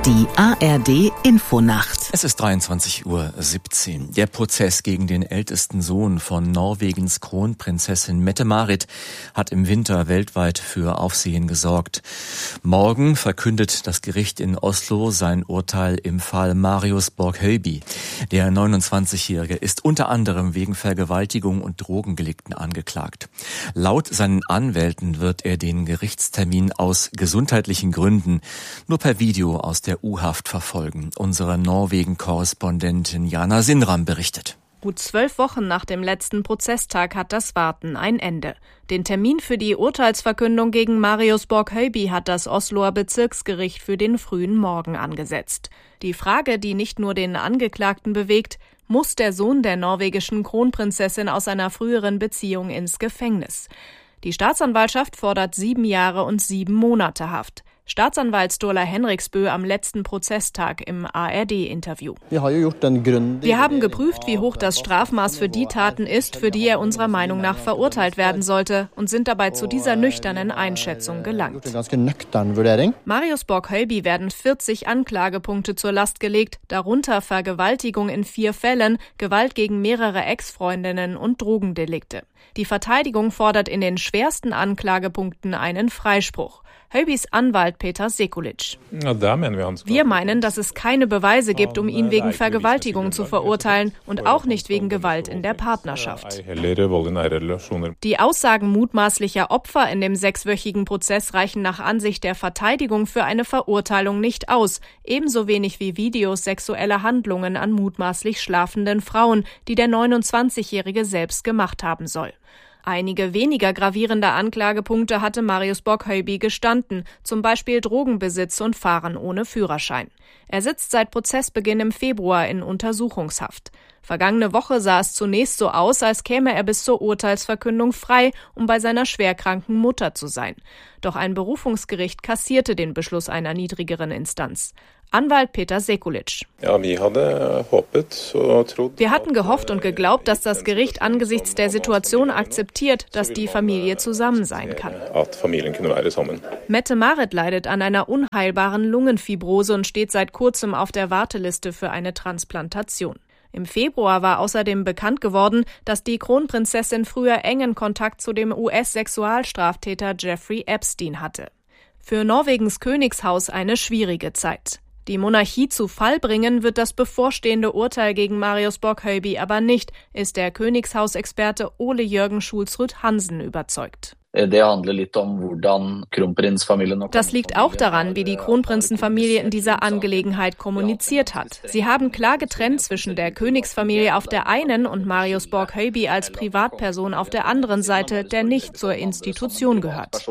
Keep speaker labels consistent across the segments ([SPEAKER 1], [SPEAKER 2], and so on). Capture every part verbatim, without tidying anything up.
[SPEAKER 1] Die A R D-Infonacht.
[SPEAKER 2] Es ist dreiundzwanzig Uhr siebzehn. Der Prozess gegen den ältesten Sohn von Norwegens Kronprinzessin Mette-Marit hat im Winter weltweit für Aufsehen gesorgt. Morgen verkündet das Gericht in Oslo sein Urteil im Fall Marius Borg-Høiby. Der neunundzwanzigjährige ist unter anderem wegen Vergewaltigung und Drogendelikten angeklagt. Laut seinen Anwälten wird er den Gerichtstermin aus gesundheitlichen Gründen nur per Video aus der U-Haft verfolgen. Unsere Norwegen-Korrespondentin Jana Sinram berichtet.
[SPEAKER 3] Gut zwölf Wochen nach dem letzten Prozesstag hat das Warten ein Ende. Den Termin für die Urteilsverkündung gegen Marius Borg-Høiby hat das Osloer Bezirksgericht für den frühen Morgen angesetzt. Die Frage, die nicht nur den Angeklagten bewegt: Muss der Sohn der norwegischen Kronprinzessin aus einer früheren Beziehung ins Gefängnis? Die Staatsanwaltschaft fordert sieben Jahre und sieben Monate Haft. Staatsanwalt Sturla Henriksbø am letzten Prozesstag im A R D-Interview. Wir haben geprüft, wie hoch das Strafmaß für die Taten ist, für die er unserer Meinung nach verurteilt werden sollte, und sind dabei zu dieser nüchternen Einschätzung gelangt. Marius Borg-Høiby werden vierzig Anklagepunkte zur Last gelegt, darunter Vergewaltigung in vier Fällen, Gewalt gegen mehrere Ex-Freundinnen und Drogendelikte. Die Verteidigung fordert in den schwersten Anklagepunkten einen Freispruch. Høibys Anwalt Peter Sekulic. Wir meinen, dass es keine Beweise gibt, um ihn wegen Vergewaltigung zu verurteilen und auch nicht wegen Gewalt in der Partnerschaft. Die Aussagen mutmaßlicher Opfer in dem sechswöchigen Prozess reichen nach Ansicht der Verteidigung für eine Verurteilung nicht aus, ebenso wenig wie Videos sexueller Handlungen an mutmaßlich schlafenden Frauen, die der neunundzwanzigjährige selbst gemacht haben soll. Einige weniger gravierende Anklagepunkte hatte Marius Borg-Høiby gestanden, zum Beispiel Drogenbesitz und Fahren ohne Führerschein. Er sitzt seit Prozessbeginn im Februar in Untersuchungshaft. Vergangene Woche sah es zunächst so aus, als käme er bis zur Urteilsverkündung frei, um bei seiner schwerkranken Mutter zu sein. Doch ein Berufungsgericht kassierte den Beschluss einer niedrigeren Instanz. Anwalt Peter Sekulic. Ja, wir hatten gehofft und geglaubt, dass das Gericht angesichts der Situation akzeptiert, dass die Familie zusammen sein kann. Mette-Marit leidet an einer unheilbaren Lungenfibrose und steht seit kurzem auf der Warteliste für eine Transplantation. Im Februar war außerdem bekannt geworden, dass die Kronprinzessin früher engen Kontakt zu dem U S-Sexualstraftäter Jeffrey Epstein hatte. Für Norwegens Königshaus eine schwierige Zeit. Die Monarchie zu Fall bringen wird das bevorstehende Urteil gegen Marius Borg-Høiby aber nicht, ist der Königshausexperte Ole Jørgen Schulzrud Hansen überzeugt. Das liegt auch daran, wie die Kronprinzenfamilie in dieser Angelegenheit kommuniziert hat. Sie haben klar getrennt zwischen der Königsfamilie auf der einen und Marius Borg-Høiby als Privatperson auf der anderen Seite, der nicht zur Institution gehört.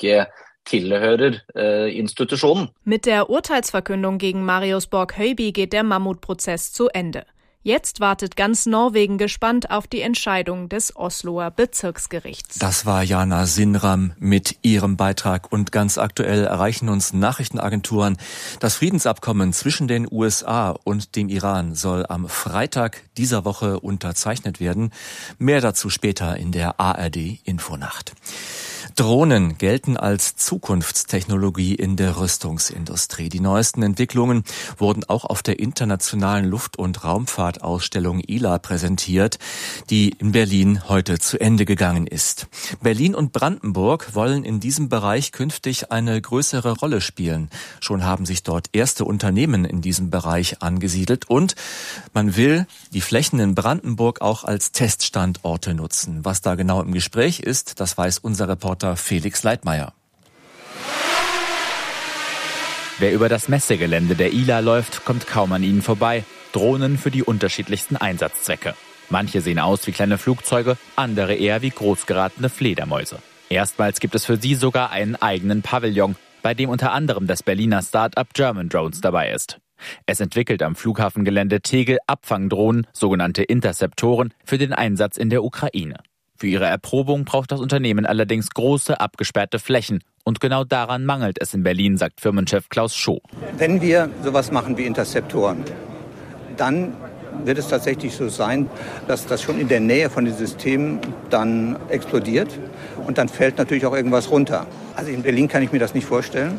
[SPEAKER 3] Mit der Urteilsverkündung gegen Marius Borg-Høiby geht der Mammutprozess zu Ende. Jetzt wartet ganz Norwegen gespannt auf die Entscheidung des Osloer Bezirksgerichts.
[SPEAKER 2] Das war Jana Sinram mit ihrem Beitrag. Und ganz aktuell erreichen uns Nachrichtenagenturen: Das Friedensabkommen zwischen den U S A und dem Iran soll am Freitag dieser Woche unterzeichnet werden. Mehr dazu später in der A R D-Infonacht. Drohnen gelten als Zukunftstechnologie in der Rüstungsindustrie. Die neuesten Entwicklungen wurden auch auf der internationalen Luft- und Raumfahrtausstellung I L A präsentiert, die in Berlin heute zu Ende gegangen ist. Berlin und Brandenburg wollen in diesem Bereich künftig eine größere Rolle spielen. Schon haben sich dort erste Unternehmen in diesem Bereich angesiedelt und man will die Flächen in Brandenburg auch als Teststandorte nutzen. Was da genau im Gespräch ist, das weiß unser Reporter Felix Leitmeier.
[SPEAKER 4] Wer über das Messegelände der I L A läuft, kommt kaum an ihnen vorbei. Drohnen für die unterschiedlichsten Einsatzzwecke. Manche sehen aus wie kleine Flugzeuge, andere eher wie großgeratene Fledermäuse. Erstmals gibt es für sie sogar einen eigenen Pavillon, bei dem unter anderem das Berliner Start-up German Drones dabei ist. Es entwickelt am Flughafengelände Tegel Abfangdrohnen, sogenannte Interceptoren, für den Einsatz in der Ukraine. Für ihre Erprobung braucht das Unternehmen allerdings große, abgesperrte Flächen. Und genau daran mangelt es in Berlin, sagt Firmenchef Klaus Schoh.
[SPEAKER 5] Wenn wir sowas machen wie Interceptoren, dann wird es tatsächlich so sein, dass das schon in der Nähe von den Systemen dann explodiert. Und dann fällt natürlich auch irgendwas runter. Also in Berlin kann ich mir das nicht vorstellen.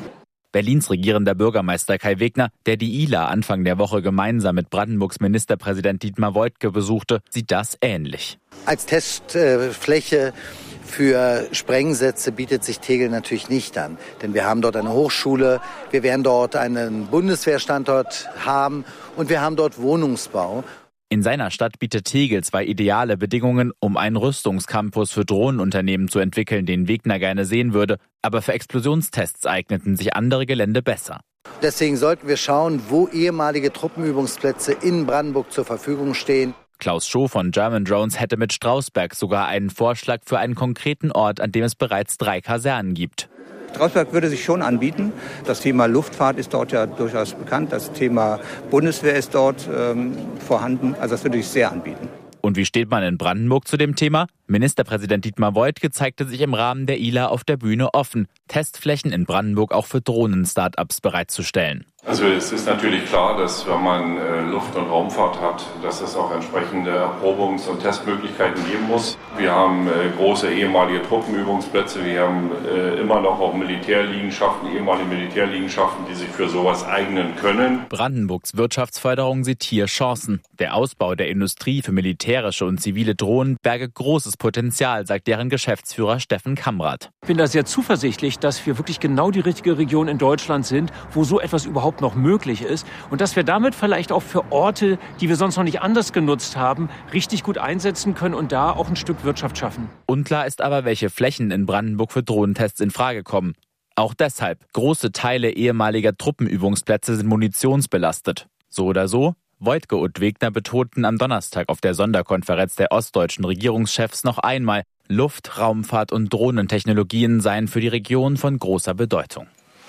[SPEAKER 4] Berlins regierender Bürgermeister Kai Wegner, der die I L A Anfang der Woche gemeinsam mit Brandenburgs Ministerpräsident Dietmar Woidke besuchte, sieht das ähnlich.
[SPEAKER 6] Als Testfläche für Sprengsätze bietet sich Tegel natürlich nicht an, denn wir haben dort eine Hochschule, wir werden dort einen Bundeswehrstandort haben und wir haben dort Wohnungsbau.
[SPEAKER 4] In seiner Stadt bietet Tegel zwei ideale Bedingungen, um einen Rüstungscampus für Drohnenunternehmen zu entwickeln, den Wegner gerne sehen würde. Aber für Explosionstests eigneten sich andere Gelände besser.
[SPEAKER 6] Deswegen sollten wir schauen, wo ehemalige Truppenübungsplätze in Brandenburg zur Verfügung stehen.
[SPEAKER 4] Klaus Schoh von German Drones hätte mit Strausberg sogar einen Vorschlag für einen konkreten Ort, an dem es bereits drei Kasernen gibt.
[SPEAKER 5] Strausberg würde sich schon anbieten. Das Thema Luftfahrt ist dort ja durchaus bekannt. Das Thema Bundeswehr ist dort ähm, vorhanden. Also das würde sich sehr anbieten.
[SPEAKER 4] Und wie steht man in Brandenburg zu dem Thema? Ministerpräsident Dietmar Woidke zeigte sich im Rahmen der I L A auf der Bühne offen, Testflächen in Brandenburg auch für Drohnen-Startups bereitzustellen.
[SPEAKER 7] Also es ist natürlich klar, dass wenn man äh, Luft- und Raumfahrt hat, dass es auch entsprechende Erprobungs- und Testmöglichkeiten geben muss. Wir haben äh, große ehemalige Truppenübungsplätze, wir haben äh, immer noch auch Militärliegenschaften, ehemalige Militärliegenschaften, die sich für sowas eignen können.
[SPEAKER 4] Brandenburgs Wirtschaftsförderung sieht hier Chancen. Der Ausbau der Industrie für militärische und zivile Drohnen berge großes Potenzial, sagt deren Geschäftsführer Steffen Kamrath.
[SPEAKER 8] Ich bin da sehr zuversichtlich, dass wir wirklich genau die richtige Region in Deutschland sind, wo so etwas überhaupt noch möglich ist und dass wir damit vielleicht auch für Orte, die wir sonst noch nicht anders genutzt haben, richtig gut einsetzen können und da auch ein Stück Wirtschaft schaffen.
[SPEAKER 4] Unklar ist aber, welche Flächen in Brandenburg für Drohnentests in Frage kommen. Auch deshalb, große Teile ehemaliger Truppenübungsplätze sind munitionsbelastet. So oder so, Woidke und Wegner betonten am Donnerstag auf der Sonderkonferenz der ostdeutschen Regierungschefs noch einmal, Luft-, Raumfahrt- und Drohnentechnologien seien für die Region von großer Bedeutung.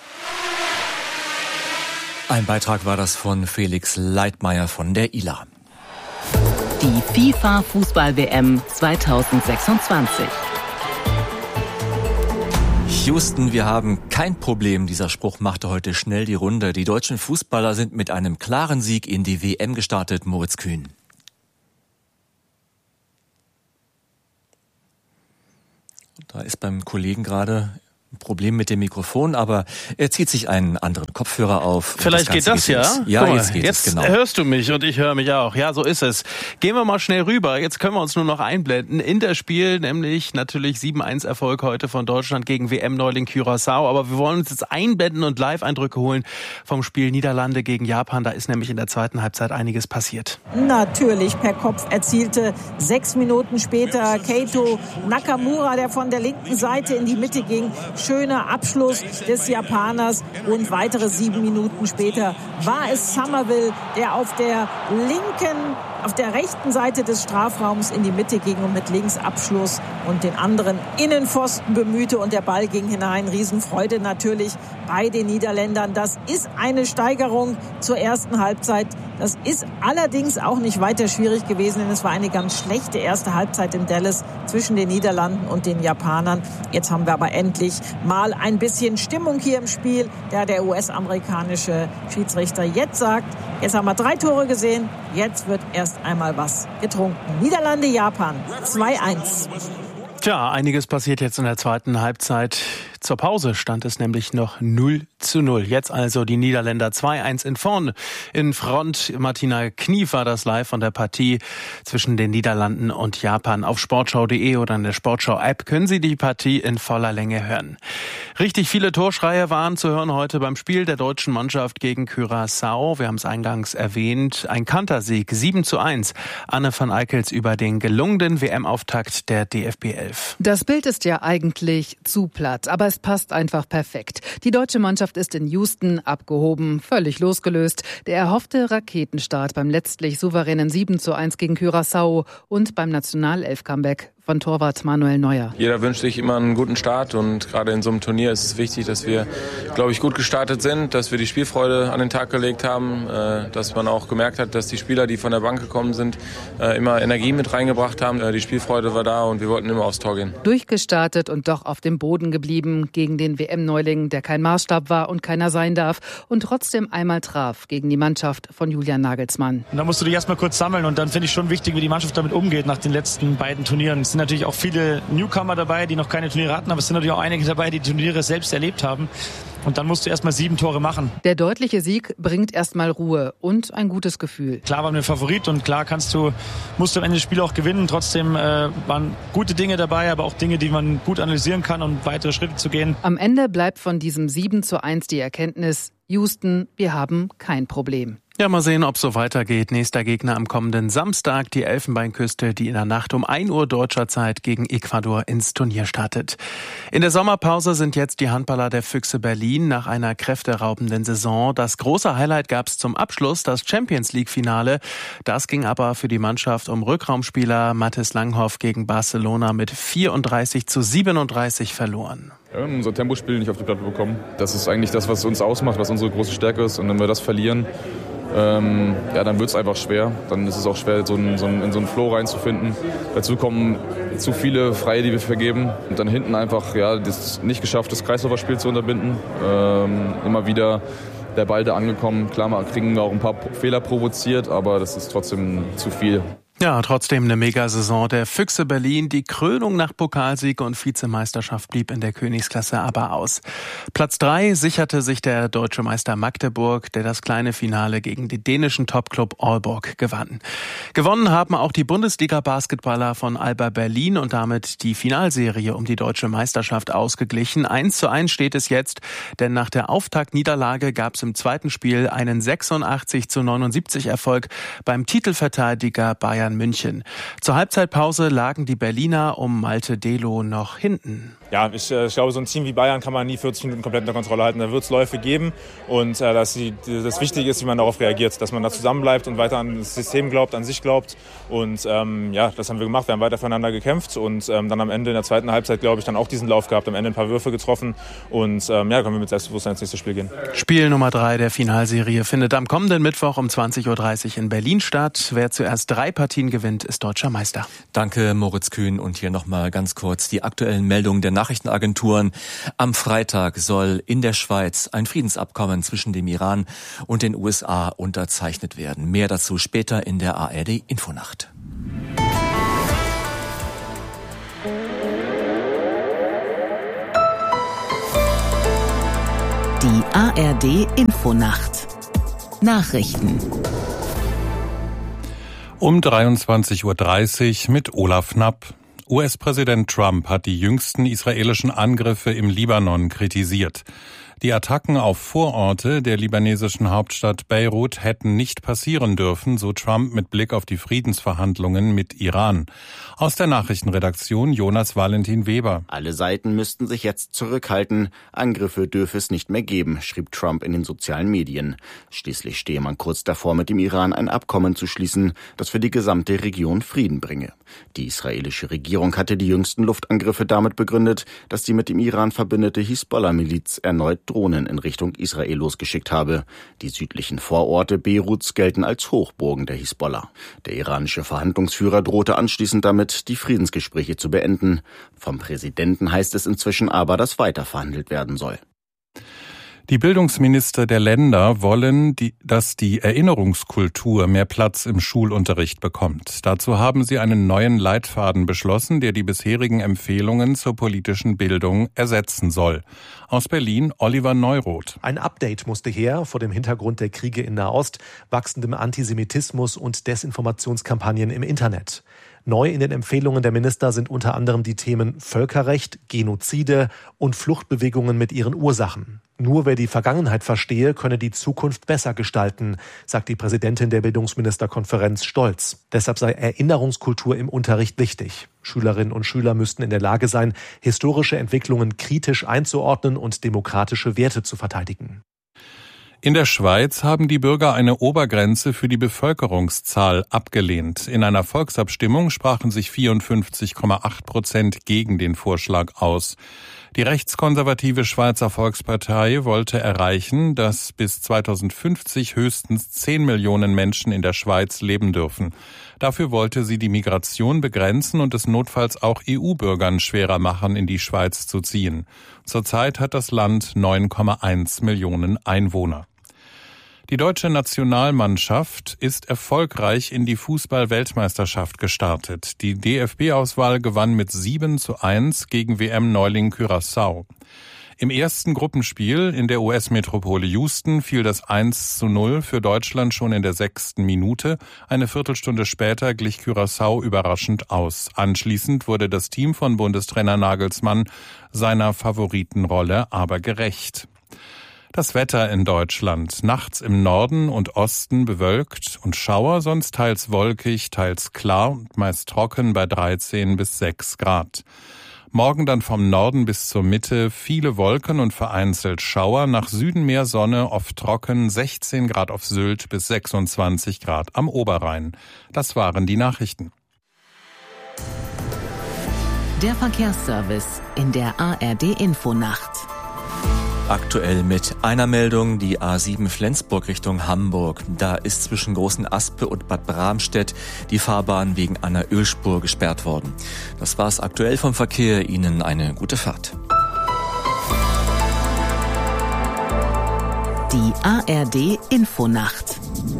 [SPEAKER 2] Ein Beitrag war das von Felix Leitmeier von der I L A.
[SPEAKER 1] Die FIFA-Fußball-W M zweitausendsechsundzwanzig.
[SPEAKER 2] Houston, wir haben kein Problem. Dieser Spruch machte heute schnell die Runde. Die deutschen Fußballer sind mit einem klaren Sieg in die W M gestartet. Moritz Kühn. Da ist beim Kollegen gerade ein Problem mit dem Mikrofon, aber er zieht sich einen anderen Kopfhörer auf.
[SPEAKER 9] Vielleicht das geht das ja?
[SPEAKER 2] Ja,
[SPEAKER 9] mal,
[SPEAKER 2] jetzt geht
[SPEAKER 9] jetzt
[SPEAKER 2] es, genau.
[SPEAKER 9] Hörst du mich und ich höre mich auch. Ja, so ist es. Gehen wir mal schnell rüber. Jetzt können wir uns nur noch einblenden in das Spiel, nämlich natürlich sieben eins Erfolg heute von Deutschland gegen W M-Neuling Curaçao. Aber wir wollen uns jetzt einblenden und Live-Eindrücke holen vom Spiel Niederlande gegen Japan. Da ist nämlich in der zweiten Halbzeit einiges passiert.
[SPEAKER 10] Natürlich per Kopf erzielte sechs Minuten später Keito Nakamura, der von der linken Seite in die Mitte ging. Schöner Abschluss des Japaners und weitere sieben Minuten später war es Somerville, der auf der linken, auf der rechten Seite des Strafraums in die Mitte ging und mit links Abschluss und den anderen Innenpfosten bemühte und der Ball ging hinein. Riesenfreude natürlich bei den Niederländern. Das ist eine Steigerung zur ersten Halbzeit. Das ist allerdings auch nicht weiter schwierig gewesen, denn es war eine ganz schlechte erste Halbzeit in Dallas zwischen den Niederlanden und den Japanern. Jetzt haben wir aber endlich mal ein bisschen Stimmung hier im Spiel, da der U S-amerikanische Schiedsrichter jetzt sagt, jetzt haben wir drei Tore gesehen, jetzt wird erst einmal was getrunken. Niederlande, Japan, zwei eins.
[SPEAKER 9] Tja, einiges passiert jetzt in der zweiten Halbzeit. Zur Pause stand es nämlich noch null zu null. Jetzt also die Niederländer zwei eins in vorn. In Front Martina Knief war das live von der Partie zwischen den Niederlanden und Japan. Auf sportschau punkt de oder in der Sportschau-App können Sie die Partie in voller Länge hören. Richtig viele Torschreie waren zu hören heute beim Spiel der deutschen Mannschaft gegen Curaçao. Wir haben es eingangs erwähnt. Ein Kantersieg, sieben zu eins. Anne van Eickels über den gelungenen W M-Auftakt der D F B elf.
[SPEAKER 11] Das Bild ist ja eigentlich zu platt, aber es passt einfach perfekt. Die deutsche Mannschaft ist in Houston abgehoben, völlig losgelöst. Der erhoffte Raketenstart beim letztlich souveränen sieben zu eins gegen Curaçao und beim Nationalelf-Comeback von Torwart Manuel Neuer.
[SPEAKER 12] Jeder wünscht sich immer einen guten Start und gerade in so einem Turnier ist es wichtig, dass wir, glaube ich, gut gestartet sind, dass wir die Spielfreude an den Tag gelegt haben, dass man auch gemerkt hat, dass die Spieler, die von der Bank gekommen sind, immer Energie mit reingebracht haben. Die Spielfreude war da und wir wollten immer aufs Tor gehen.
[SPEAKER 11] Durchgestartet und doch auf dem Boden geblieben gegen den W M-Neuling, der kein Maßstab war und keiner sein darf und trotzdem einmal traf gegen die Mannschaft von Julian Nagelsmann.
[SPEAKER 13] Und da musst du dich erstmal kurz sammeln und dann finde ich schon wichtig, wie die Mannschaft damit umgeht nach den letzten beiden Turnieren. Es sind natürlich auch viele Newcomer dabei, die noch keine Turniere hatten, aber es sind natürlich auch einige dabei, die Turniere selbst erlebt haben. Und dann musst du erstmal sieben Tore machen.
[SPEAKER 11] Der deutliche Sieg bringt erstmal Ruhe und ein gutes Gefühl.
[SPEAKER 13] Klar waren wir Favorit und klar kannst du, musst du am Ende das Spiel auch gewinnen. Trotzdem äh, waren gute Dinge dabei, aber auch Dinge, die man gut analysieren kann, um weitere Schritte zu gehen.
[SPEAKER 11] Am Ende bleibt von diesem sieben zu eins die Erkenntnis: Houston, wir haben kein Problem.
[SPEAKER 9] Ja, mal sehen, ob es so weitergeht. Nächster Gegner am kommenden Samstag, die Elfenbeinküste, die in der Nacht um ein Uhr deutscher Zeit gegen Ecuador ins Turnier startet. In der Sommerpause sind jetzt die Handballer der Füchse Berlin nach einer kräfteraubenden Saison. Das große Highlight gab es zum Abschluss, das Champions-League-Finale. Das ging aber für die Mannschaft um Rückraumspieler Mathis Langhoff gegen Barcelona mit vierunddreißig zu siebenunddreißig verloren.
[SPEAKER 14] Ja, unser Tempospiel nicht auf die Platte bekommen. Das ist eigentlich das, was uns ausmacht, was unsere große Stärke ist. Und wenn wir das verlieren, ähm, ja, dann wird es einfach schwer. Dann ist es auch schwer, so ein, so ein, in so einen Flow reinzufinden. Dazu kommen zu viele Freie, die wir vergeben. Und dann hinten einfach ja, das nicht geschafft, das Kreisläuferspiel zu unterbinden. Ähm, immer wieder der Ball da angekommen. Klar, mal kriegen wir auch ein paar Fehler provoziert, aber das ist trotzdem zu viel.
[SPEAKER 9] Ja, trotzdem eine Megasaison der Füchse Berlin. Die Krönung nach Pokalsieg und Vizemeisterschaft blieb in der Königsklasse aber aus. Platz drei sicherte sich der deutsche Meister Magdeburg, der das kleine Finale gegen den dänischen Topclub Aalborg gewann. Gewonnen haben auch die Bundesliga-Basketballer von Alba Berlin und damit die Finalserie um die deutsche Meisterschaft ausgeglichen. Eins zu eins steht es jetzt, denn nach der Auftaktniederlage gab es im zweiten Spiel einen sechsundachtzig zu neunundsiebzig Erfolg beim Titelverteidiger Bayern München. Zur Halbzeitpause lagen die Berliner um Malte Delo noch hinten.
[SPEAKER 15] Ja, ich, ich glaube, so ein Team wie Bayern kann man nie vierzig Minuten komplett unter Kontrolle halten. Da wird es Läufe geben und äh, dass die, das Wichtige ist, wie man darauf reagiert, dass man da zusammenbleibt und weiter an das System glaubt, an sich glaubt. Und ähm, ja, das haben wir gemacht. Wir haben weiter füreinander gekämpft und ähm, dann am Ende in der zweiten Halbzeit, glaube ich, dann auch diesen Lauf gehabt, am Ende ein paar Würfe getroffen und ähm, ja, können wir mit Selbstbewusstsein ins nächste Spiel gehen.
[SPEAKER 9] Spiel Nummer drei der Finalserie findet am kommenden Mittwoch um zwanzig Uhr dreißig in Berlin statt. Wer zuerst drei Partien gewinnt, ist deutscher Meister.
[SPEAKER 2] Danke, Moritz Kühn. Und hier nochmal ganz kurz die aktuellen Meldungen der Nachrichtenagenturen. Am Freitag soll in der Schweiz ein Friedensabkommen zwischen dem Iran und den U S A unterzeichnet werden. Mehr dazu später in der A R D-Infonacht.
[SPEAKER 1] Die A R D-Infonacht. Nachrichten.
[SPEAKER 16] Um dreiundzwanzig Uhr dreißig mit Olaf Knapp. U S-Präsident Trump hat die jüngsten israelischen Angriffe im Libanon kritisiert. Die Attacken auf Vororte der libanesischen Hauptstadt Beirut hätten nicht passieren dürfen, so Trump mit Blick auf die Friedensverhandlungen mit Iran. Aus der Nachrichtenredaktion Jonas Valentin Weber.
[SPEAKER 17] Alle Seiten müssten sich jetzt zurückhalten. Angriffe dürfe es nicht mehr geben, schrieb Trump in den sozialen Medien. Schließlich stehe man kurz davor, mit dem Iran ein Abkommen zu schließen, das für die gesamte Region Frieden bringe. Die israelische Regierung hatte die jüngsten Luftangriffe damit begründet, dass die mit dem Iran verbündete Hisbollah-Miliz erneut Drohnen in Richtung Israel losgeschickt habe. Die südlichen Vororte Beiruts gelten als Hochburgen der Hisbollah. Der iranische Verhandlungsführer drohte anschließend damit, die Friedensgespräche zu beenden. Vom Präsidenten heißt es inzwischen aber, dass weiter verhandelt werden soll.
[SPEAKER 16] Die Bildungsminister der Länder wollen, die, dass die Erinnerungskultur mehr Platz im Schulunterricht bekommt. Dazu haben sie einen neuen Leitfaden beschlossen, der die bisherigen Empfehlungen zur politischen Bildung ersetzen soll. Aus Berlin Oliver Neuroth.
[SPEAKER 18] Ein Update musste her vor dem Hintergrund der Kriege in Nahost, wachsendem Antisemitismus und Desinformationskampagnen im Internet. Neu in den Empfehlungen der Minister sind unter anderem die Themen Völkerrecht, Genozide und Fluchtbewegungen mit ihren Ursachen. Nur wer die Vergangenheit verstehe, könne die Zukunft besser gestalten, sagt die Präsidentin der Bildungsministerkonferenz stolz. Deshalb sei Erinnerungskultur im Unterricht wichtig. Schülerinnen und Schüler müssten in der Lage sein, historische Entwicklungen kritisch einzuordnen und demokratische Werte zu verteidigen.
[SPEAKER 16] In der Schweiz haben die Bürger eine Obergrenze für die Bevölkerungszahl abgelehnt. In einer Volksabstimmung sprachen sich vierundfünfzig Komma acht Prozent gegen den Vorschlag aus. Die rechtskonservative Schweizer Volkspartei wollte erreichen, dass bis zweitausendfünfzig höchstens zehn Millionen Menschen in der Schweiz leben dürfen. Dafür wollte sie die Migration begrenzen und es notfalls auch E U-Bürgern schwerer machen, in die Schweiz zu ziehen. Zurzeit hat das Land neun Komma eins Millionen Einwohner. Die deutsche Nationalmannschaft ist erfolgreich in die Fußball-Weltmeisterschaft gestartet. Die D F B-Auswahl gewann mit sieben zu eins gegen W M-Neuling Curaçao. Im ersten Gruppenspiel in der U S-Metropole Houston fiel das eins zu null für Deutschland schon in der sechsten Minute. Eine Viertelstunde später glich Curaçao überraschend aus. Anschließend wurde das Team von Bundestrainer Nagelsmann seiner Favoritenrolle aber gerecht. Das Wetter in Deutschland. Nachts im Norden und Osten bewölkt und Schauer, sonst teils wolkig, teils klar, meist trocken bei dreizehn bis sechs Grad. Morgen dann vom Norden bis zur Mitte viele Wolken und vereinzelt Schauer, nach Süden mehr Sonne, oft trocken, sechzehn Grad auf Sylt bis sechsundzwanzig Grad am Oberrhein. Das waren die Nachrichten.
[SPEAKER 1] Der Verkehrsservice in der A R D-Infonacht.
[SPEAKER 2] Aktuell mit einer Meldung, die A sieben Flensburg Richtung Hamburg. Da ist zwischen Großen Aspe und Bad Bramstedt die Fahrbahn wegen einer Ölspur gesperrt worden. Das war's aktuell vom Verkehr. Ihnen eine gute Fahrt.
[SPEAKER 1] Die A R D-Infonacht.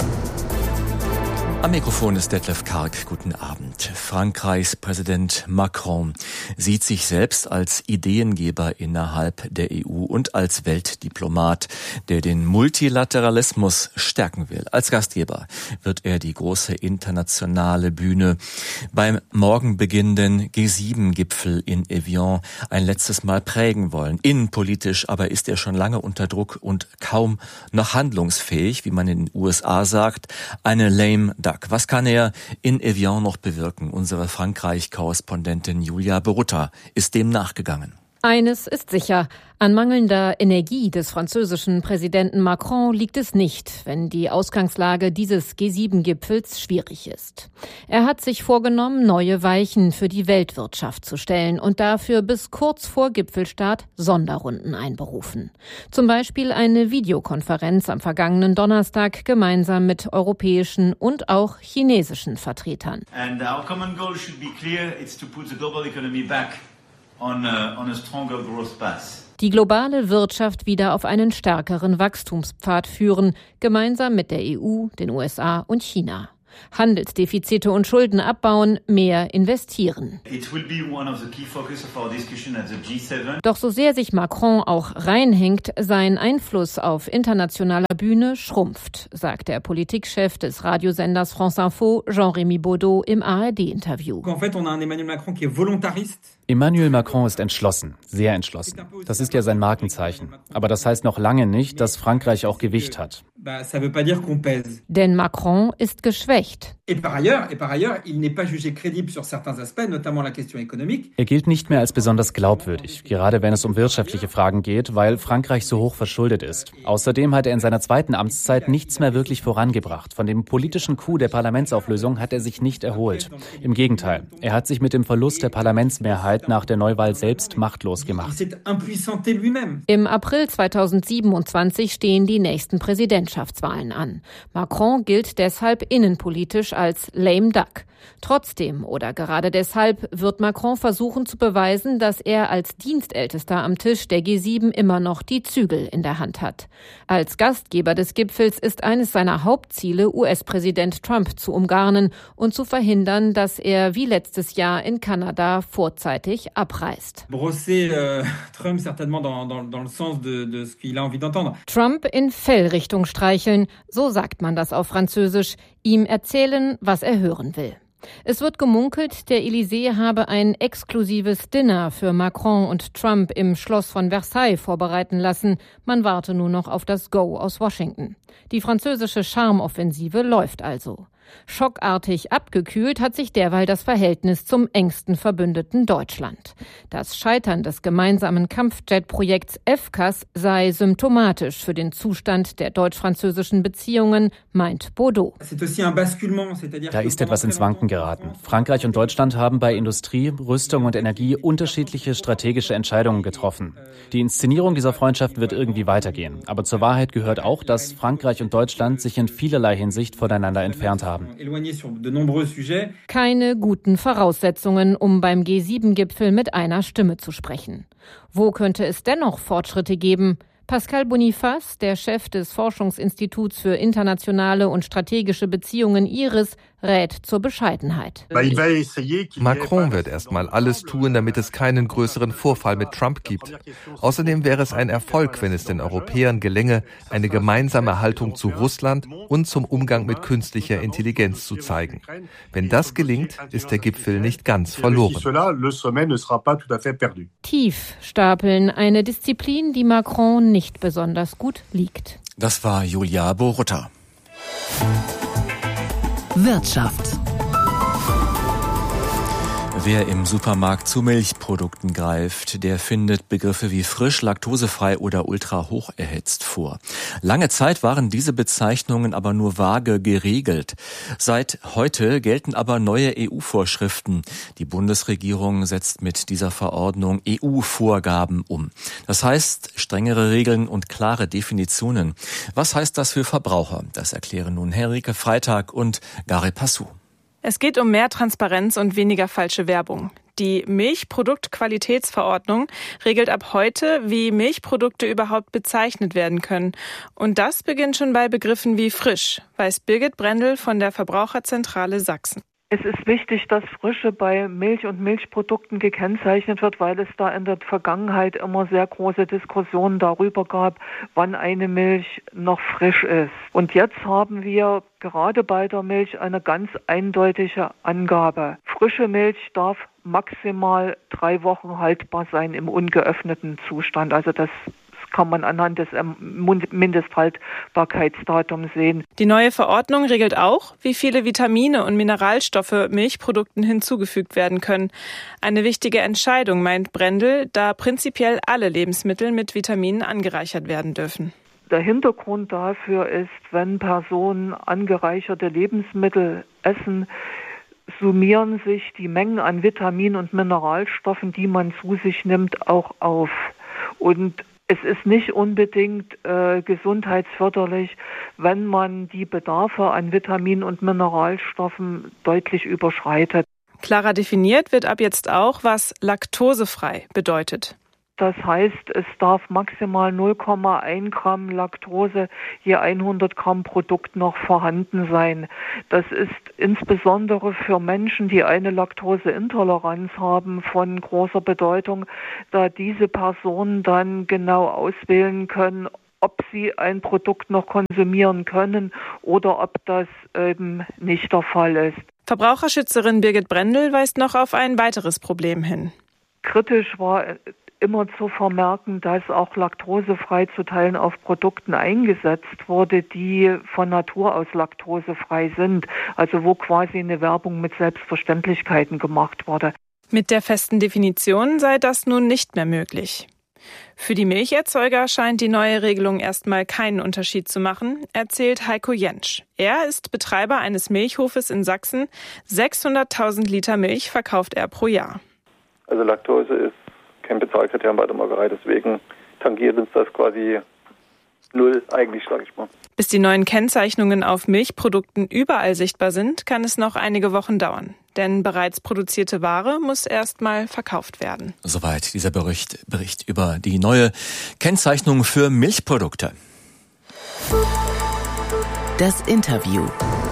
[SPEAKER 2] Am Mikrofon ist Detlef Karg. Guten Abend. Frankreichs Präsident Macron sieht sich selbst als Ideengeber innerhalb der E U und als Weltdiplomat, der den Multilateralismus stärken will. Als Gastgeber wird er die große internationale Bühne beim morgen beginnenden G sieben Gipfel in Evian ein letztes Mal prägen wollen. Innenpolitisch aber ist er schon lange unter Druck und kaum noch handlungsfähig, wie man in den U S A sagt, eine lame duck. Was kann er in Evian noch bewirken? Unsere Frankreich-Korrespondentin Julia Berutta ist dem nachgegangen.
[SPEAKER 19] Eines ist sicher, an mangelnder Energie des französischen Präsidenten Macron liegt es nicht, wenn die Ausgangslage dieses G sieben Gipfels schwierig ist. Er hat sich vorgenommen, neue Weichen für die Weltwirtschaft zu stellen und dafür bis kurz vor Gipfelstart Sonderrunden einberufen. Zum Beispiel eine Videokonferenz am vergangenen Donnerstag gemeinsam mit europäischen und auch chinesischen Vertretern.
[SPEAKER 20] And our common goal should be clear, it's to put the global economy back On a, on a stronger growth path.
[SPEAKER 19] Die globale Wirtschaft wieder auf einen stärkeren Wachstumspfad führen, gemeinsam mit der E U, den U S A und China. Handelsdefizite und Schulden abbauen, mehr investieren.
[SPEAKER 20] It will be one of the key focus of our discussion at the G seven.
[SPEAKER 19] Doch so sehr sich Macron auch reinhängt, sein Einfluss auf internationaler Bühne schrumpft, sagt der Politikchef des Radiosenders France Info, Jean-Rémy Baudot, im A R D-Interview.
[SPEAKER 21] En fait, on a un Emmanuel Macron qui est volontariste.
[SPEAKER 22] Emmanuel Macron ist entschlossen, sehr entschlossen. Das ist ja sein Markenzeichen. Aber das heißt noch lange nicht, dass Frankreich auch Gewicht hat.
[SPEAKER 19] Denn Macron ist geschwächt.
[SPEAKER 21] Er
[SPEAKER 22] gilt nicht mehr als besonders glaubwürdig, gerade wenn es um wirtschaftliche Fragen geht, weil Frankreich so hoch verschuldet ist. Außerdem hat er in seiner zweiten Amtszeit nichts mehr wirklich vorangebracht. Von dem politischen Coup der Parlamentsauflösung hat er sich nicht erholt. Im Gegenteil, er hat sich mit dem Verlust der Parlamentsmehrheit nach der Neuwahl selbst machtlos gemacht.
[SPEAKER 19] Im April zweitausendsiebenundzwanzig stehen die nächsten Präsidentschaftswahlen an. Macron gilt deshalb innenpolitisch als lame duck. Trotzdem oder gerade deshalb wird Macron versuchen zu beweisen, dass er als Dienstältester am Tisch der G sieben immer noch die Zügel in der Hand hat. Als Gastgeber des Gipfels ist eines seiner Hauptziele, U S-Präsident Trump zu umgarnen und zu verhindern, dass er wie letztes Jahr in Kanada vorzeitig abreist. Trump in Fellrichtung streicheln, so sagt man das auf Französisch, ihm erzählen, was er hören will. Es wird gemunkelt, der Élysée habe ein exklusives Dinner für Macron und Trump im Schloss von Versailles vorbereiten lassen. Man warte nur noch auf das Go aus Washington. Die französische Charmeoffensive läuft also. Schockartig abgekühlt hat sich derweil das Verhältnis zum engsten Verbündeten Deutschland. Das Scheitern des gemeinsamen Kampfjet-Projekts F C A S sei symptomatisch für den Zustand der deutsch-französischen Beziehungen, meint Baudot.
[SPEAKER 22] Da ist etwas ins Wanken geraten. Frankreich und Deutschland haben bei Industrie, Rüstung und Energie unterschiedliche strategische Entscheidungen getroffen. Die Inszenierung dieser Freundschaft wird irgendwie weitergehen. Aber zur Wahrheit gehört auch, dass Frankreich und Deutschland sich in vielerlei Hinsicht voneinander entfernt haben.
[SPEAKER 19] Keine guten Voraussetzungen, um beim G sieben Gipfel mit einer Stimme zu sprechen. Wo könnte es dennoch Fortschritte geben? Pascal Boniface, der Chef des Forschungsinstituts für internationale und strategische Beziehungen IRIS, rät zur Bescheidenheit.
[SPEAKER 3] Macron wird erstmal alles tun, damit es keinen größeren Vorfall mit Trump gibt. Außerdem wäre es ein Erfolg, wenn es den Europäern gelänge, eine gemeinsame Haltung zu Russland und zum Umgang mit künstlicher Intelligenz zu zeigen. Wenn das gelingt, ist der Gipfel nicht ganz verloren.
[SPEAKER 19] Tief stapeln, eine Disziplin, die Macron nicht besonders gut liegt.
[SPEAKER 2] Das war Julia Borutta.
[SPEAKER 1] Wirtschaft.
[SPEAKER 2] Wer im Supermarkt zu Milchprodukten greift, der findet Begriffe wie frisch, laktosefrei oder ultra hoch erhitzt vor. Lange Zeit waren diese Bezeichnungen aber nur vage geregelt. Seit heute gelten aber neue E U-Vorschriften. Die Bundesregierung setzt mit dieser Verordnung E U-Vorgaben um. Das heißt, strengere Regeln und klare Definitionen. Was heißt das für Verbraucher? Das erklären nun Henrike Freitag und Gary Passou.
[SPEAKER 6] Es geht um mehr Transparenz und weniger falsche Werbung. Die Milchproduktqualitätsverordnung regelt ab heute, wie Milchprodukte überhaupt bezeichnet werden können. Und das beginnt schon bei Begriffen wie frisch, weiß Birgit Brendel von der Verbraucherzentrale Sachsen.
[SPEAKER 23] Es ist wichtig, dass Frische bei Milch und Milchprodukten gekennzeichnet wird, weil es da in der Vergangenheit immer sehr große Diskussionen darüber gab, wann eine Milch noch frisch ist. Und jetzt haben wir gerade bei der Milch eine ganz eindeutige Angabe. Frische Milch darf maximal drei Wochen haltbar sein im ungeöffneten Zustand. Also das kann man anhand des Mindesthaltbarkeitsdatums sehen.
[SPEAKER 6] Die neue Verordnung regelt auch, wie viele Vitamine und Mineralstoffe Milchprodukten hinzugefügt werden können. Eine wichtige Entscheidung, meint Brendel, da prinzipiell alle Lebensmittel mit Vitaminen angereichert werden dürfen.
[SPEAKER 23] Der Hintergrund dafür ist, wenn Personen angereicherte Lebensmittel essen, summieren sich die Mengen an Vitaminen und Mineralstoffen, die man zu sich nimmt, auch auf. Und es ist nicht unbedingt äh, gesundheitsförderlich, wenn man die Bedarfe an Vitaminen und Mineralstoffen deutlich überschreitet.
[SPEAKER 6] Klarer definiert wird ab jetzt auch, was laktosefrei bedeutet.
[SPEAKER 23] Das heißt, es darf maximal null Komma eins Gramm Laktose je hundert Gramm Produkt noch vorhanden sein. Das ist insbesondere für Menschen, die eine Laktoseintoleranz haben, von großer Bedeutung, da diese Personen dann genau auswählen können, ob sie ein Produkt noch konsumieren können oder ob das eben nicht der Fall ist.
[SPEAKER 6] Verbraucherschützerin Birgit Brendel weist noch auf ein weiteres Problem hin.
[SPEAKER 23] Kritisch war immer zu vermerken, dass auch laktosefrei zu Teilen auf Produkten eingesetzt wurde, die von Natur aus laktosefrei sind. Also wo quasi eine Werbung mit Selbstverständlichkeiten gemacht wurde.
[SPEAKER 6] Mit der festen Definition sei das nun nicht mehr möglich. Für die Milcherzeuger scheint die neue Regelung erstmal keinen Unterschied zu machen, erzählt Heiko Jentsch. Er ist Betreiber eines Milchhofes in Sachsen. sechshunderttausend Liter Milch verkauft er pro Jahr.
[SPEAKER 24] Also Laktose ist kein Bezahlkriterium bei der Molkerei, deswegen tangiert uns das quasi null eigentlich, sage ich mal.
[SPEAKER 6] Bis die neuen Kennzeichnungen auf Milchprodukten überall sichtbar sind, kann es noch einige Wochen dauern. Denn bereits produzierte Ware muss erst mal verkauft werden.
[SPEAKER 2] Soweit dieser Bericht, Bericht über die neue Kennzeichnung für Milchprodukte.
[SPEAKER 1] Das Interview.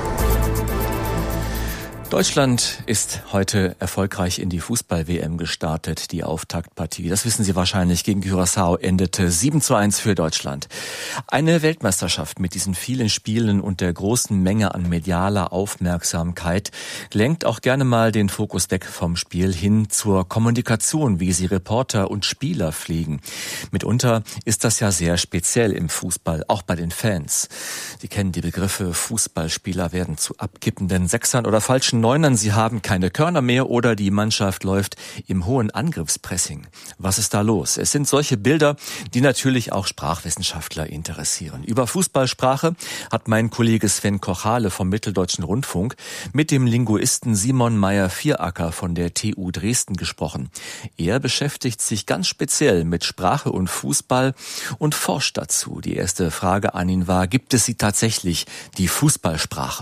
[SPEAKER 2] Deutschland ist heute erfolgreich in die Fußball-W M gestartet. Die Auftaktpartie, das wissen Sie wahrscheinlich, gegen Curaçao endete sieben zu eins für Deutschland. Eine Weltmeisterschaft mit diesen vielen Spielen und der großen Menge an medialer Aufmerksamkeit lenkt auch gerne mal den Fokus weg vom Spiel hin zur Kommunikation, wie sie Reporter und Spieler pflegen. Mitunter ist das ja sehr speziell im Fußball, auch bei den Fans. Sie kennen die Begriffe, Fußballspieler werden zu abkippenden Sechsern oder falschen Neunern, sie haben keine Körner mehr oder die Mannschaft läuft im hohen Angriffspressing. Was ist da los? Es sind solche Bilder, die natürlich auch Sprachwissenschaftler interessieren. Über Fußballsprache hat mein Kollege Sven Kochale vom Mitteldeutschen Rundfunk mit dem Linguisten Simon Meyer-Vieracker von der T U Dresden gesprochen. Er beschäftigt sich ganz speziell mit Sprache und Fußball und forscht dazu. Die erste Frage an ihn war, gibt es sie tatsächlich, die Fußballsprache?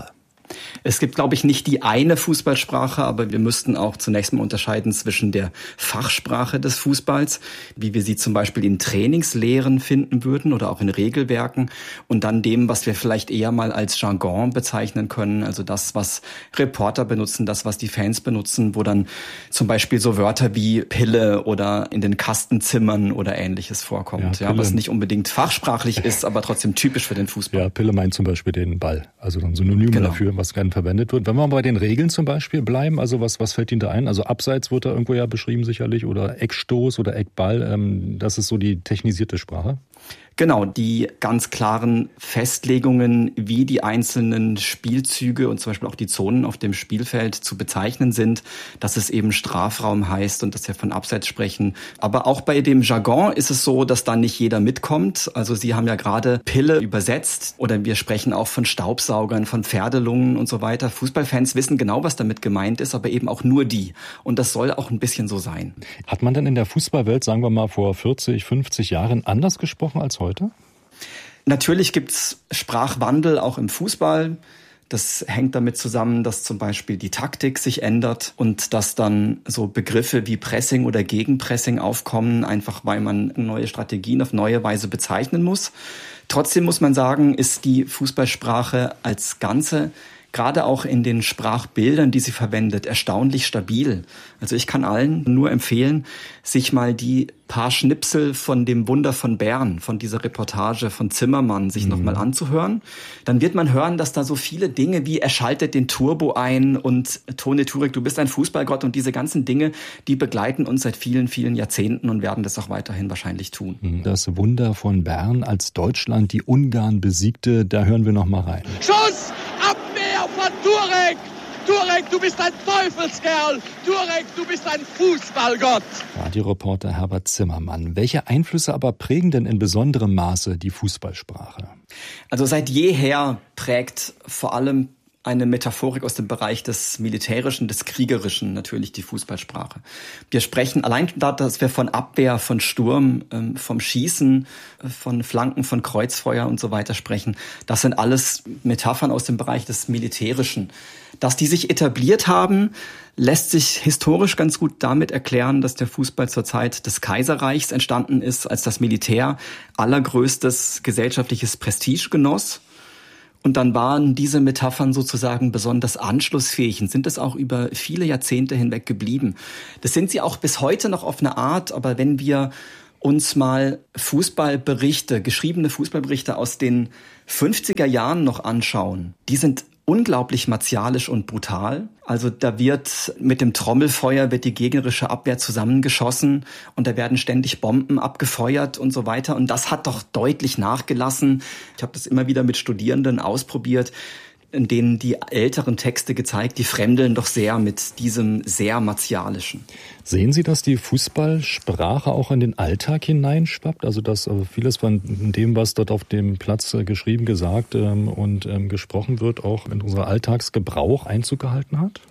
[SPEAKER 4] Es gibt, glaube ich, nicht die eine Fußballsprache, aber wir müssten auch zunächst mal unterscheiden zwischen der Fachsprache des Fußballs, wie wir sie zum Beispiel in Trainingslehren finden würden oder auch in Regelwerken, und dann dem, was wir vielleicht eher mal als Jargon bezeichnen können, also das, was Reporter benutzen, das, was die Fans benutzen, wo dann zum Beispiel so Wörter wie Pille oder in den Kastenzimmern oder Ähnliches vorkommt, ja, ja, was nicht unbedingt fachsprachlich ist, aber trotzdem typisch für den Fußball.
[SPEAKER 5] Ja, Pille meint zum Beispiel den Ball, also dann Synonym genau. dafür, was gerne verwendet wird. Wenn wir mal bei den Regeln zum Beispiel bleiben, also was, was fällt Ihnen da ein? Also Abseits wird da irgendwo ja beschrieben sicherlich oder Eckstoß oder Eckball, ähm, das ist so die technisierte Sprache.
[SPEAKER 4] Genau, die ganz klaren Festlegungen, wie die einzelnen Spielzüge und zum Beispiel auch die Zonen auf dem Spielfeld zu bezeichnen sind, dass es eben Strafraum heißt und dass wir von Abseits sprechen. Aber auch bei dem Jargon ist es so, dass da nicht jeder mitkommt. Also Sie haben ja gerade Pille übersetzt oder wir sprechen auch von Staubsaugern, von Pferdelungen und so weiter. Fußballfans wissen genau, was damit gemeint ist, aber eben auch nur die. Und das soll auch ein bisschen so sein.
[SPEAKER 5] Hat man denn in der Fußballwelt, sagen wir mal, vor vierzig, fünfzig Jahren anders gesprochen als heute?
[SPEAKER 4] Natürlich gibt's Sprachwandel auch im Fußball. Das hängt damit zusammen, dass zum Beispiel die Taktik sich ändert und dass dann so Begriffe wie Pressing oder Gegenpressing aufkommen, einfach weil man neue Strategien auf neue Weise bezeichnen muss. Trotzdem muss man sagen, ist die Fußballsprache als Ganze gerade auch in den Sprachbildern, die sie verwendet, erstaunlich stabil. Also ich kann allen nur empfehlen, sich mal die paar Schnipsel von dem Wunder von Bern, von dieser Reportage von Zimmermann, sich mhm. nochmal anzuhören. Dann wird man hören, dass da so viele Dinge wie er schaltet den Turbo ein und Tone Turek, du bist ein Fußballgott und diese ganzen Dinge, die begleiten uns seit vielen, vielen Jahrzehnten und werden das auch weiterhin wahrscheinlich tun.
[SPEAKER 5] Das Wunder von Bern, als Deutschland die Ungarn besiegte, da hören wir noch mal rein.
[SPEAKER 7] Schuss! Abwehr von Turek! Turek, du bist ein Teufelskerl! Turek, du bist ein Fußballgott!
[SPEAKER 5] Radioreporter Herbert Zimmermann. Welche Einflüsse aber prägen denn in besonderem Maße die Fußballsprache?
[SPEAKER 4] Also seit jeher prägt vor allem eine Metaphorik aus dem Bereich des Militärischen, des Kriegerischen natürlich die Fußballsprache. Wir sprechen allein da, dass wir von Abwehr, von Sturm, vom Schießen, von Flanken, von Kreuzfeuer und so weiter sprechen. Das sind alles Metaphern aus dem Bereich des Militärischen. Dass die sich etabliert haben, lässt sich historisch ganz gut damit erklären, dass der Fußball zur Zeit des Kaiserreichs entstanden ist, als das Militär allergrößtes gesellschaftliches Prestige genoss. Und dann waren diese Metaphern sozusagen besonders anschlussfähig und sind es auch über viele Jahrzehnte hinweg geblieben. Das sind sie auch bis heute noch auf eine Art, aber wenn wir uns mal Fußballberichte, geschriebene Fußballberichte aus den fünfziger Jahren noch anschauen, die sind unglaublich martialisch und brutal. Also da wird mit dem Trommelfeuer wird die gegnerische Abwehr zusammengeschossen und da werden ständig Bomben abgefeuert und so weiter. Und das hat doch deutlich nachgelassen. Ich habe das immer wieder mit Studierenden ausprobiert, in denen die älteren Texte gezeigt, die fremdeln doch sehr mit diesem sehr martialischen.
[SPEAKER 5] Sehen Sie, dass die Fußballsprache auch in den Alltag hineinschwappt? Also dass vieles von dem, was dort auf dem Platz geschrieben, gesagt und gesprochen wird, auch in unser Alltagsgebrauch Einzug gehalten hat?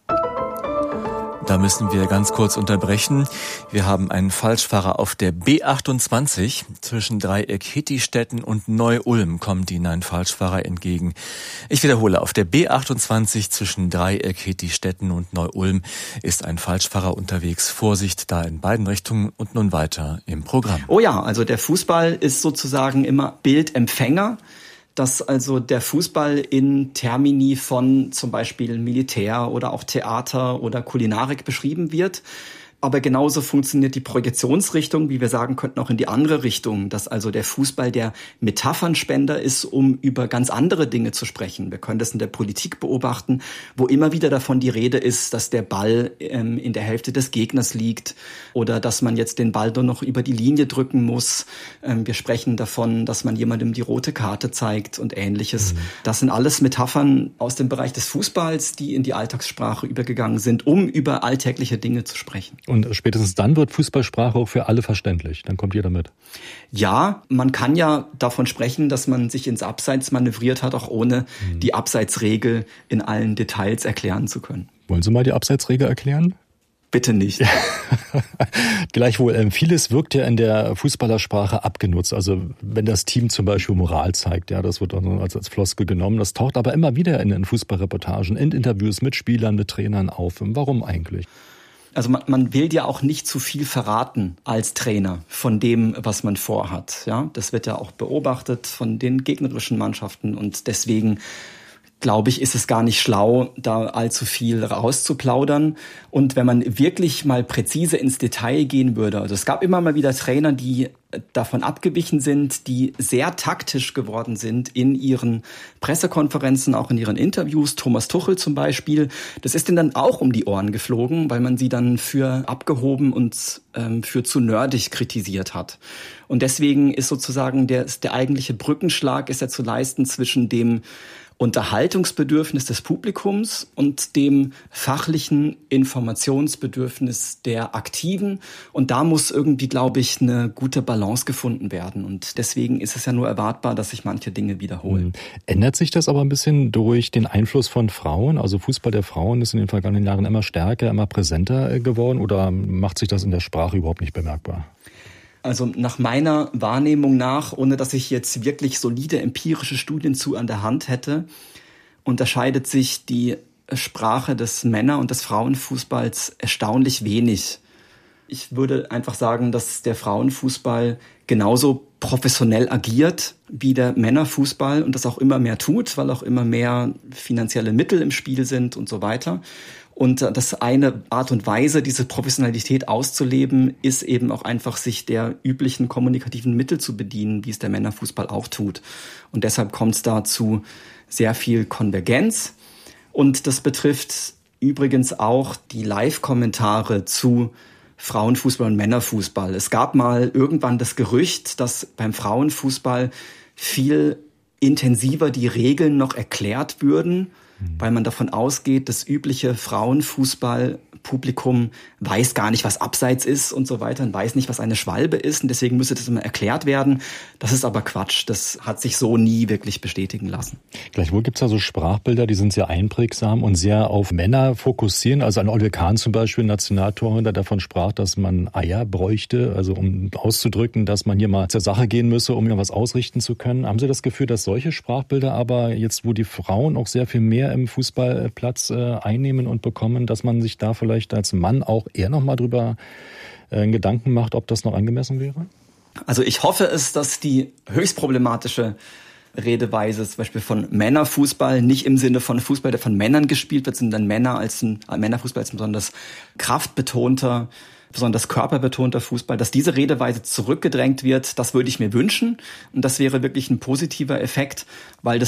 [SPEAKER 2] Da müssen wir ganz kurz unterbrechen. Wir haben einen Falschfahrer auf der B achtundzwanzig. Zwischen Dreieck Hittistetten und Neu-Ulm kommt Ihnen ein Falschfahrer entgegen. Ich wiederhole, auf der B achtundzwanzig zwischen Dreieck Hittistetten und Neu-Ulm ist ein Falschfahrer unterwegs. Vorsicht da in beiden Richtungen und nun weiter im Programm.
[SPEAKER 4] Oh ja, also der Fußball ist sozusagen immer Bildempfänger. Dass also der Fußball in Termini von zum Beispiel Militär oder auch Theater oder Kulinarik beschrieben wird. Aber genauso funktioniert die Projektionsrichtung, wie wir sagen könnten, auch in die andere Richtung, dass also der Fußball der Metaphernspender ist, um über ganz andere Dinge zu sprechen. Wir können das in der Politik beobachten, wo immer wieder davon die Rede ist, dass der Ball ähm, in der Hälfte des Gegners liegt oder dass man jetzt den Ball nur noch über die Linie drücken muss. Ähm, wir sprechen davon, dass man jemandem die rote Karte zeigt und Ähnliches. Mhm. Das sind alles Metaphern aus dem Bereich des Fußballs, die in die Alltagssprache übergegangen sind, um über alltägliche Dinge zu sprechen.
[SPEAKER 5] Und spätestens dann wird Fußballsprache auch für alle verständlich. Dann kommt jeder mit.
[SPEAKER 4] Ja, man kann ja davon sprechen, dass man sich ins Abseits manövriert hat, auch ohne mhm. die Abseitsregel in allen Details erklären zu können.
[SPEAKER 5] Wollen Sie mal die Abseitsregel erklären?
[SPEAKER 4] bitte nicht.
[SPEAKER 5] Gleichwohl, ähm, vieles wirkt ja in der Fußballersprache abgenutzt. Also wenn das Team zum Beispiel Moral zeigt, ja, das wird dann als, als Floskel genommen. Das taucht aber immer wieder in, in Fußballreportagen, in Interviews mit Spielern, mit Trainern auf. Warum eigentlich?
[SPEAKER 4] Also man, man will ja auch nicht zu viel verraten als Trainer von dem, was man vorhat. Ja, das wird ja auch beobachtet von den gegnerischen Mannschaften und deswegen glaube ich, ist es gar nicht schlau, da allzu viel rauszuplaudern. Und wenn man wirklich mal präzise ins Detail gehen würde, also es gab immer mal wieder Trainer, die davon abgewichen sind, die sehr taktisch geworden sind in ihren Pressekonferenzen, auch in ihren Interviews. Thomas Tuchel zum Beispiel, das ist denen dann auch um die Ohren geflogen, weil man sie dann für abgehoben und ähm, für zu nerdig kritisiert hat. Und deswegen ist sozusagen der, der eigentliche Brückenschlag ist ja zu leisten zwischen dem Unterhaltungsbedürfnis des Publikums und dem fachlichen Informationsbedürfnis der Aktiven. Und da muss irgendwie, glaube ich, eine gute Balance gefunden werden. Und deswegen ist es ja nur erwartbar, dass sich manche Dinge wiederholen.
[SPEAKER 5] Ändert sich das aber ein bisschen durch den Einfluss von Frauen? Also Fußball der Frauen ist in den vergangenen Jahren immer stärker, immer präsenter geworden, oder macht sich das in der Sprache überhaupt nicht bemerkbar?
[SPEAKER 4] Also nach meiner Wahrnehmung nach, ohne dass ich jetzt wirklich solide empirische Studien zu an der Hand hätte, unterscheidet sich die Sprache des Männer- und des Frauenfußballs erstaunlich wenig. Ich würde einfach sagen, dass der Frauenfußball genauso professionell agiert wie der Männerfußball und das auch immer mehr tut, weil auch immer mehr finanzielle Mittel im Spiel sind und so weiter. Und das eine Art und Weise, diese Professionalität auszuleben, ist eben auch einfach, sich der üblichen kommunikativen Mittel zu bedienen, wie es der Männerfußball auch tut. Und deshalb kommt es da zu sehr viel Konvergenz. Und das betrifft übrigens auch die Live-Kommentare zu Frauenfußball und Männerfußball. Es gab mal irgendwann das Gerücht, dass beim Frauenfußball viel intensiver die Regeln noch erklärt würden, weil man davon ausgeht, das übliche Frauenfußballpublikum weiß gar nicht, was Abseits ist und so weiter und weiß nicht, was eine Schwalbe ist und deswegen müsste das immer erklärt werden. Das ist aber Quatsch. Das hat sich so nie wirklich bestätigen lassen.
[SPEAKER 5] Gleichwohl gibt es da so Sprachbilder, die sind sehr einprägsam und sehr auf Männer fokussieren. Also ein Oliver Kahn zum Beispiel, Nationaltorhüter, davon sprach, dass man Eier bräuchte, also um auszudrücken, dass man hier mal zur Sache gehen müsse, um irgendwas ausrichten zu können. Haben Sie das Gefühl, dass solche Sprachbilder aber jetzt, wo die Frauen auch sehr viel mehr im Fußballplatz äh, einnehmen und bekommen, dass man sich da vielleicht als Mann auch eher noch mal drüber äh, Gedanken macht, ob das noch angemessen wäre?
[SPEAKER 4] Also ich hoffe es, dass die höchst problematische Redeweise zum Beispiel von Männerfußball nicht im Sinne von Fußball, der von Männern gespielt wird, sondern Männer als ein äh, Männerfußball als ein besonders kraftbetonter, besonders körperbetonter Fußball, dass diese Redeweise zurückgedrängt wird, das würde ich mir wünschen. Und das wäre wirklich ein positiver Effekt, weil das